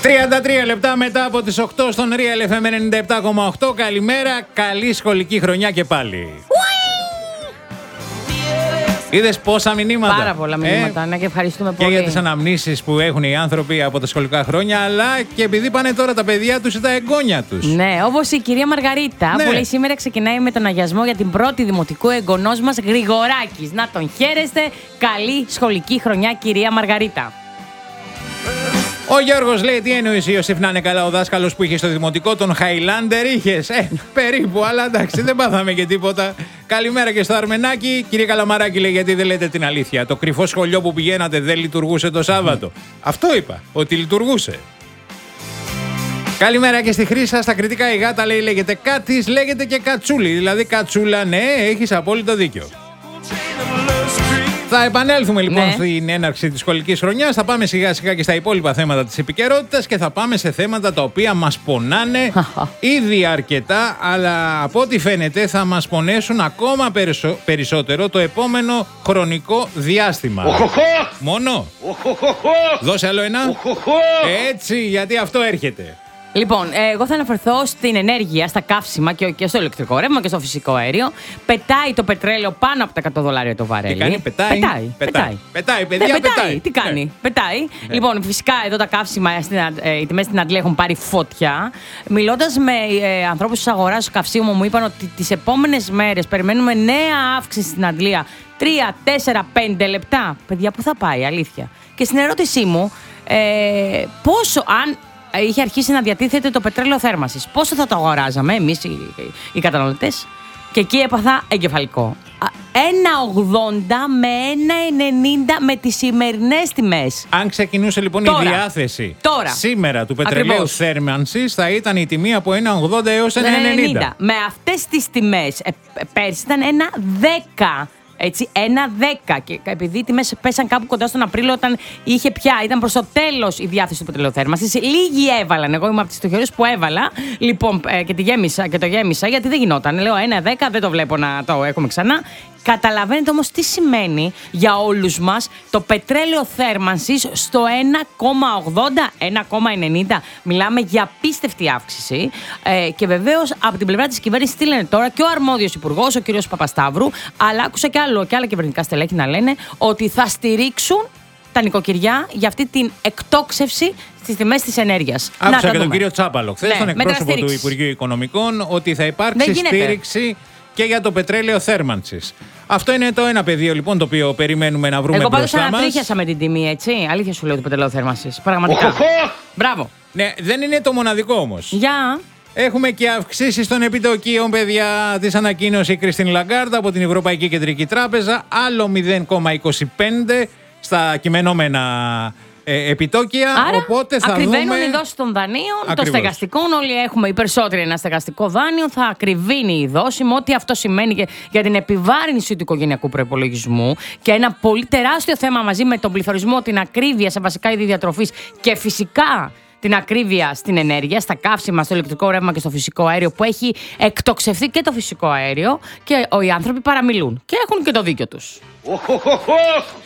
33 λεπτά μετά από τις 8 στον Real FM 97,8. Καλημέρα, καλή σχολική χρονιά και πάλι. Είδες πόσα μηνύματα. Πάρα πολλά μηνύματα, ναι, και ευχαριστούμε πολύ. Και για τις αναμνήσεις που έχουν οι άνθρωποι από τα σχολικά χρόνια, αλλά και επειδή πάνε τώρα τα παιδιά τους ή τα εγγόνια τους. Ναι, όπως η κυρία Μαργαρίτα, Ναι. που λέει σήμερα ξεκινάει με τον αγιασμό για την πρώτη δημοτικού εγγονός μας Γρηγοράκης. Να τον χαίρεστε. Καλή σχολική χρονιά, κυρία Μαργαρίτα. Ο Γιώργος λέει: τι εννοείς, Ιωσήφ, να είναι καλά ο δάσκαλος που είχε στο δημοτικό, τον Χάιλάντερ είχες? Περίπου, αλλά εντάξει, δεν πάθαμε και τίποτα. Καλημέρα και στο Αρμενάκι. Κύριε Καλαμαράκη, λέει: γιατί δεν λέτε την αλήθεια? Το κρυφό σχολείο που πηγαίνατε δεν λειτουργούσε το Σάββατο? Αυτό είπα, ότι λειτουργούσε. Καλημέρα και στη Χρύσα. Στα κριτικά η γάτα λέει: λέγεται Κάτης, λέγεται και Κατσούλη. Δηλαδή Κατσούλα, ναι, έχεις απόλυτο δίκιο. Θα επανέλθουμε λοιπόν στην έναρξη της σχολικής χρονιάς. Θα πάμε σιγά σιγά και στα υπόλοιπα θέματα της επικαιρότητας και θα πάμε σε θέματα τα οποία μας πονάνε ήδη αρκετά, αλλά από ό,τι φαίνεται θα μας πονέσουν ακόμα περισσότερο το επόμενο χρονικό διάστημα. Μόνο. Δώσε άλλο ένα. Έτσι, γιατί αυτό έρχεται. Λοιπόν, εγώ θα αναφερθώ στην ενέργεια, στα καύσιμα και στο ηλεκτρικό ρεύμα και στο φυσικό αέριο. Πετάει το πετρέλαιο πάνω από τα $100 το βαρέλι. Τι κάνει, πετάει, παιδιά, πετάει. Τι κάνει, πετάει. Λοιπόν, φυσικά εδώ τα καύσιμα, οι τιμές στην Αντλία έχουν πάρει φωτιά. Μιλώντας με ανθρώπους της αγοράς καυσίμου, μου είπαν ότι τις επόμενες μέρες περιμένουμε νέα αύξηση στην Αντλία. 3, 4, 5 λεπτά. Παιδιά, πού θα πάει, αλήθεια? Και στην ερώτησή μου, πόσο, αν είχε αρχίσει να διατίθεται το πετρέλαιο θέρμανσης, πόσο θα το αγοράζαμε εμείς οι καταναλωτές? Και εκεί έπαθα εγκεφαλικό. 1,80 με 1,90 με τις σημερινές τιμές. Αν ξεκινούσε λοιπόν η διάθεση σήμερα του πετρελαίου θέρμανσης, θα ήταν η τιμή από 1,80 έως 1,90. Με αυτές τις τιμές πέρσι ήταν 1,10. Έτσι, 1,10. Και επειδή οι τιμές πέσαν κάπου κοντά στον Απρίλιο, όταν ήταν προς το τέλος η διάθεση του πετρελαιοθέρμανσης. Λίγοι έβαλαν. Εγώ είμαι από τις τυχερούς που έβαλα. Λοιπόν, και το γέμισα, γιατί δεν γινόταν. Λέω 1,10, δεν το βλέπω να το έχουμε ξανά. Καταλαβαίνετε όμως τι σημαίνει για όλους μας το πετρέλαιο θέρμανσης στο 1,80, 1,90. Μιλάμε για απίστευτη αύξηση. Και βεβαίως από την πλευρά της κυβέρνησης τι λένε τώρα? Και ο αρμόδιος υπουργός, ο κ. Παπασταύρου, αλλά άκουσα και άλλα κυβερνητικά στελέχη να λένε ότι θα στηρίξουν τα νοικοκυριά για αυτή την εκτόξευση στις τιμές της ενέργειας. Άκουσα και τον κύριο Τσάπαλο χθες, τον εκπρόσωπο του Υπουργείου Οικονομικών, ότι θα υπάρξει στήριξη και για το πετρέλαιο θέρμανσης. Αυτό είναι το ένα πεδίο λοιπόν το οποίο περιμένουμε να βρούμε μπροστά μας. Εγώ πάντως ανατρίχιασα με την τιμή, έτσι. Αλήθεια σου λέω το πετρέλαιο θέρμανσης. Πραγματικά. Μπράβο. Ναι, δεν είναι το μοναδικό όμως. Για. Έχουμε και αυξήσεις των επιτοκίων, παιδιά. Της ανακοίνωσε η Κριστίν Λαγκάρντ από την Ευρωπαϊκή Κεντρική Τράπεζα. Άλλο 0,25 στα κειμενόμενα επιτόκια. Άρα, οπότε θα ακριβένουν δούμε... οι δόσεις των δανείων, των στεγαστικών. Όλοι έχουμε οι περισσότεροι ένα στεγαστικό δάνειο. Θα ακριβίνει η δόση, με ό,τι αυτό σημαίνει και για την επιβάρυνση του οικογενειακού προϋπολογισμού. Και ένα πολύ τεράστιο θέμα μαζί με τον πληθωρισμό, την ακρίβεια σε βασικά είδη διατροφής και φυσικά την ακρίβεια στην ενέργεια, στα καύσιμα, στο ηλεκτρικό ρεύμα και στο φυσικό αέριο, που έχει εκτοξευθεί και το φυσικό αέριο και οι άνθρωποι παραμιλούν. Και έχουν και το δίκιο τους.